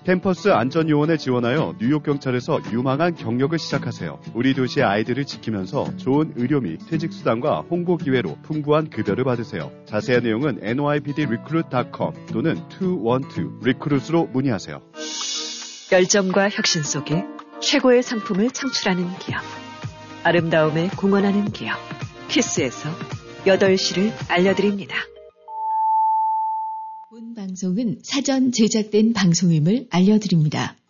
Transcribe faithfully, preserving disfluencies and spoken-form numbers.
캠퍼스 안전요원에 지원하여 뉴욕 경찰에서 유망한 경력을 시작하세요. 우리 도시의 아이들을 지키면서 좋은 의료 및 퇴직 수당과 홍보 기회로 풍부한 급여를 받으세요. 자세한 내용은 엔 와이 피 디 리크루트 닷컴 또는 이백십이 리크루트로 문의하세요. 열정과 혁신 속에 최고의 상품을 창출하는 기업. 아름다움에 공헌하는 기업. 키스에서 여덟 시를 알려드립니다. 본 방송은 사전 제작된 방송임을 알려드립니다.